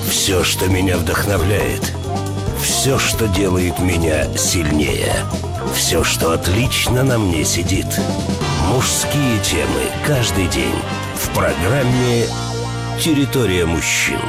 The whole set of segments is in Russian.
Все, что меня вдохновляет. Все, что делает меня сильнее. Все, что отлично на мне сидит. Мужские темы каждый день в программе «Территория мужчин».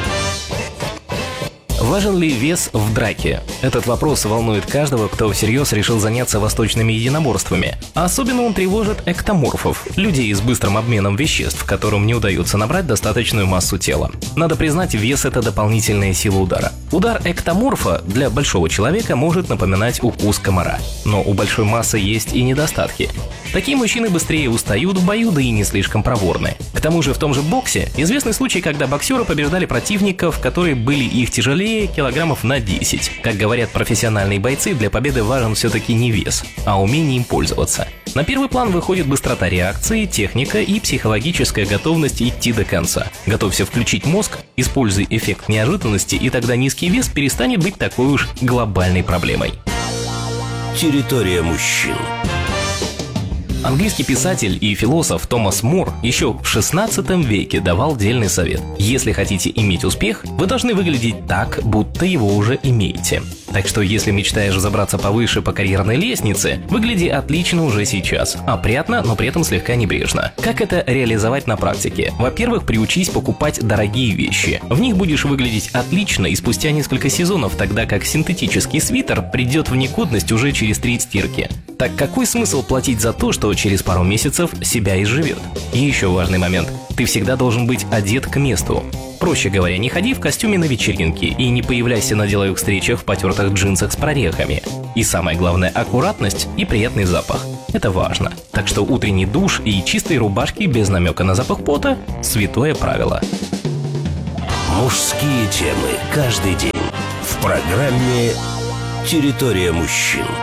Важен ли вес в драке? Этот вопрос волнует каждого, кто всерьез решил заняться восточными единоборствами. А особенно он тревожит эктоморфов, людей с быстрым обменом веществ, которым не удается набрать достаточную массу тела. Надо признать, вес – это дополнительная сила удара. Удар эктоморфа для большого человека может напоминать укус комара. Но у большой массы есть и недостатки. Такие мужчины быстрее устают в бою, да и не слишком проворны. К тому же в том же боксе известный случай, когда боксеры побеждали противников, которые были их тяжелее килограммов на 10. Как говорят профессиональные бойцы, для победы важен все-таки не вес, а умение им пользоваться. На первый план выходит быстрота реакции, техника и психологическая готовность идти до конца. Готовься включить мозг, используй эффект неожиданности, и тогда низкий вес перестанет быть такой уж глобальной проблемой. Территория мужчин. Английский писатель и философ Томас Мор еще в 16 веке давал дельный совет. Если хотите иметь успех, вы должны выглядеть так, будто его уже имеете. Так что если мечтаешь забраться повыше по карьерной лестнице, выгляди отлично уже сейчас. Опрятно, но при этом слегка небрежно. Как это реализовать на практике? Во-первых, приучись покупать дорогие вещи. В них будешь выглядеть отлично и спустя несколько сезонов, тогда как синтетический свитер придет в негодность уже через 3 стирки. Так какой смысл платить за то, что через пару месяцев себя изживет? И еще важный момент. Ты всегда должен быть одет к месту. Проще говоря, не ходи в костюме на вечеринке и не появляйся на деловых встречах в потертых джинсах с прорехами. И самое главное, аккуратность и приятный запах. Это важно. Так что утренний душ и чистые рубашки без намека на запах пота – святое правило. Мужские темы каждый день в программе «Территория мужчин».